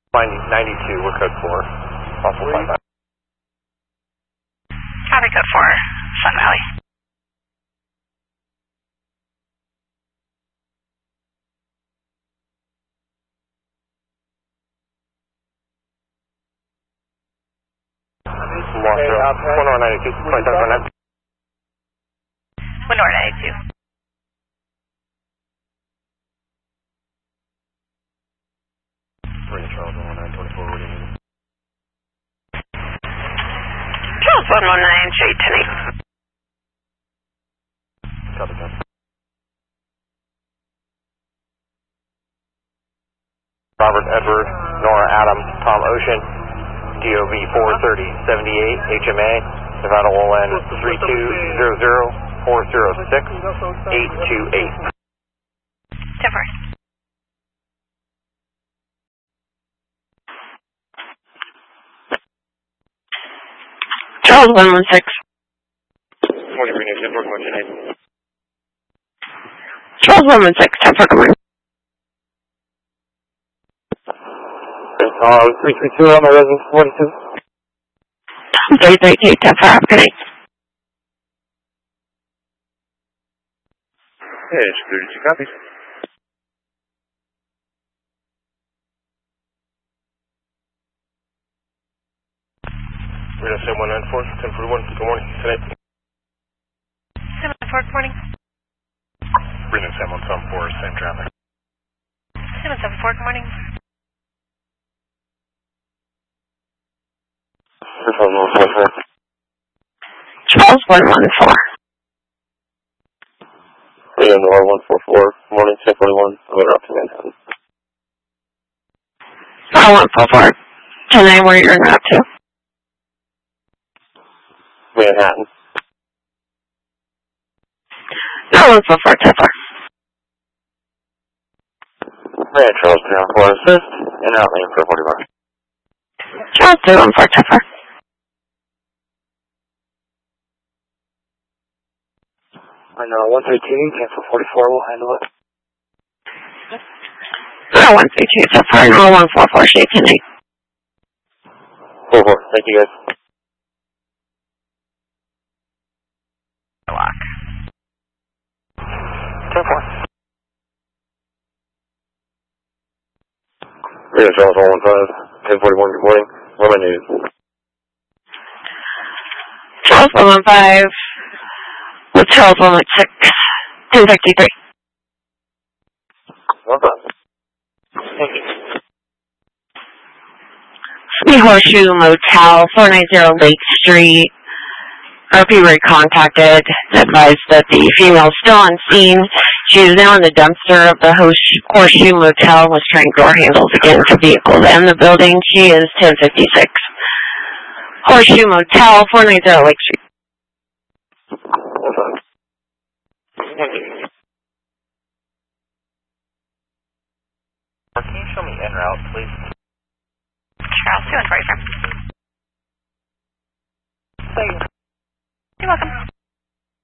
Line 92, we're code 4. Possible 5. Copy code 4, Sun Valley. One over 92, 27. One over 92. Charles 1924, what do you need? Charles 119, J 10. Copy that. Robert Edward, Nora Adam, Tom Ocean, DOV 43078, HMA, Nevada OLN 3200406828. 10-4. Charles 116. Morning, Green Nation, North Motion 8. Charles 116, 10-4, good morning. 332 on my residence 42. 332, 10-4, good night. Hey, it's 32 copies. We're going to say 194, 1041, good morning, tonight. 7-4, good morning. Brendan Sam on Tom 4, same traffic. 7-4, good morning. Charles 114. Leon Nor 144, morning, 1041, I'm going up to Manhattan. 144. 10-9, where you're going up to? Manhattan. 144, 10-4. Man, Charles down for assist, and out lane for 41. Charles 214, 10-4. I know, 132, cancel 44, we'll handle it. 132, 10-4, 144, shake 10-8. 44, thank you guys. Lock. 10-4. Reading Charles 115, 1041, good morning. What am I needed? Charles 115, with Charles 116, 1053. No problem. Thank you. Sweet Horseshoe Motel, 490 Lake Street. RP were contacted, advised that the female is still on scene. She is now in the dumpster of the Horseshoe Motel with strength door handles against the vehicle and the building. She is 1056. Horseshoe Motel, 490 Lake Street. Can you show me en route, please? Charles 214, sir. Thank you. You're welcome.